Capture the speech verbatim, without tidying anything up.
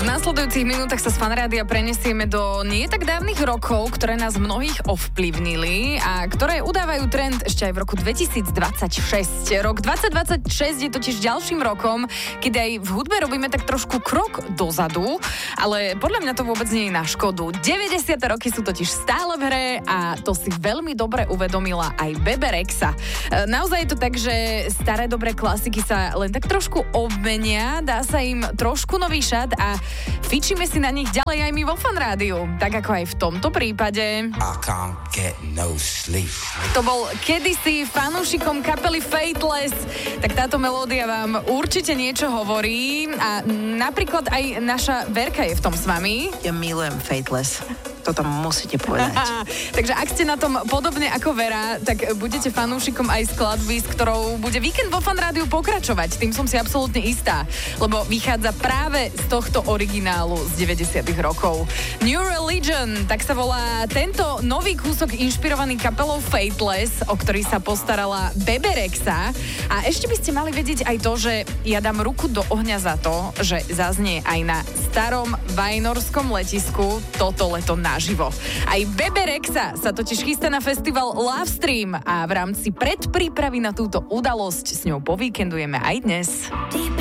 V nasledujúcich minútach sa z Fanrádia prenesieme do nie tak dávnych rokov, ktoré nás mnohých ovplyvnili a ktoré udávajú trend ešte aj v roku dvetisícdvadsaťšesť. Rok dvadsať dvadsaťšesť je totiž ďalším rokom, keď aj v hudbe robíme tak trošku krok dozadu, ale podľa mňa to vôbec nie je na škodu. deväťdesiate roky sú totiž stále v hre a to si veľmi dobre uvedomila aj Bebe Rexha. Naozaj je to tak, že staré dobré klasiky sa len tak trošku obmenia, dá sa im trošku nový šat a fičíme si na nich ďalej aj my vo Fanrádiu. Tak ako aj v tomto prípade. I can't get no sleep. To bol kedysi fanúšikom kapely Faithless. Tak táto melódia vám určite niečo hovorí a napríklad aj naša Verka je v tom s vami. Ja milujem Faithless. Toto musíte povedať. Takže ak ste na tom podobne ako Vera, tak budete fanúšikom aj skladby, s ktorou bude víkend vo Fanrádiu pokračovať. Tým som si absolútne istá, lebo vychádza práve z tohto originálu z deväťdesiatych rokov. New Religion, tak sa volá tento nový kúsok inšpirovaný kapelou Faithless, o ktorý sa postarala Bebe Rexha. A ešte by ste mali vedieť aj to, že ja dám ruku do ohňa za to, že zaznie aj na starom vajnorskom letisku toto leto naživo. Aj Bebe Rexha sa totiž chystá na festival Lovestream a v rámci predprípravy na túto udalosť s ňou povíkendujeme aj dnes.